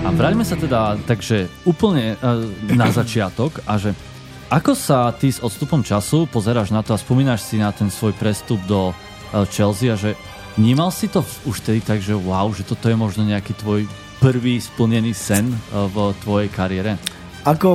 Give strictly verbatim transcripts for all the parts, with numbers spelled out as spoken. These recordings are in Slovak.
A vráťme sa teda takže úplne na začiatok a že ako sa ty s odstupom času pozeráš na to a spomínaš si na ten svoj prestup do Chelsea a že vnímal si to už tedy tak, že wow, že toto je možno nejaký tvoj prvý splnený sen v tvojej kariére? Ako,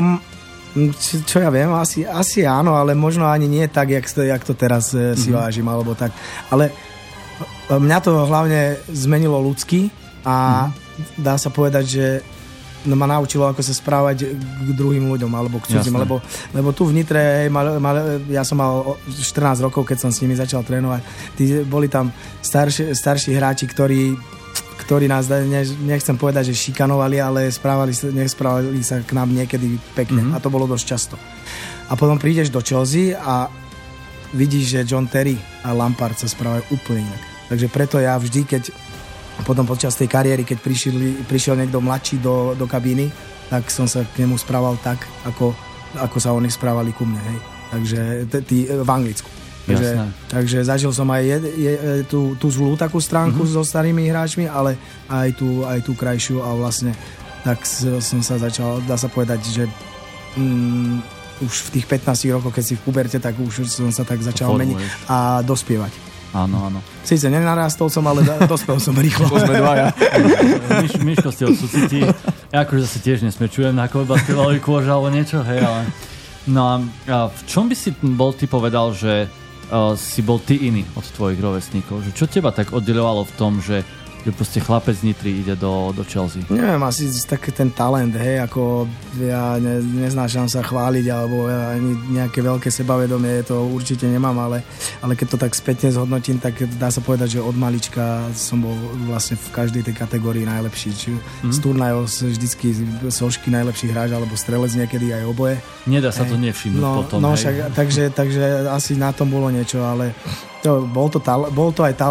čo ja viem, asi, asi áno, ale možno ani nie tak, jak to, jak to teraz mm-hmm. si vážim, alebo tak. Ale mňa to hlavne zmenilo ľudsky a mm-hmm. dá sa povedať, že no ma naučilo, ako sa správať k druhým ľuďom alebo k cudzím, lebo, lebo tu v Nitre mal, mal, ja som mal štrnásť rokov, keď som s nimi začal trénovať. Tí, boli tam starší, starší hráči, ktorí, ktorí nás, ne, nechcem povedať, že šikanovali, ale správali, nesprávali sa k nám niekedy pekne mm-hmm. a to bolo dosť často. A potom prídeš do Chelsea a vidíš, že John Terry a Lampard sa správajú úplne inak. Takže preto ja vždy, keď potom počas tej kariéry, keď prišiel, prišiel niekto mladší do, do kabíny, tak som sa k nemu správal tak, ako, ako sa oni správali ku mne. Hej. Takže t- tí, v Anglicku. Takže, takže zažil som aj je, je, tú, tú zlú takú stránku mm-hmm. so starými hráčmi, ale aj tú, aj tú krajšiu a vlastne tak som sa začal, dá sa povedať, že mm, už v tých pätnástich rokoch, keď si v puberte, tak už som sa tak začal meniť a dospievať. Áno, áno. Sice nenarastol som, ale dospel som rýchlo. To sme dvaja. Myš, Myško ste odsúcití. Ja akože zase tiež nesmečujem na ako basketbalový kôž alebo niečo, hej, ale... No a v čom by si bol ty povedal, že uh, si bol ty iný od tvojich rovesníkov? Že čo teba tak oddeľovalo v tom, že že proste chlapec z Nitry ide do, do Chelsea? Neviem, asi taký ten talent, hej, ako ja ne, neznášam sa chváliť, alebo ja ani nejaké veľké sebavedomie to určite nemám, ale, ale keď to tak spätne zhodnotím, tak dá sa povedať, že od malička som bol vlastne v každej tej kategórii najlepší. Či mm. z turnajov vždycky sošky najlepší hráč, alebo strelec niekedy aj oboje. Nedá sa hej. to nevšimnúť no, potom. No, však, takže, takže asi na tom bolo niečo, ale to, bol, to tal- bol to aj talent,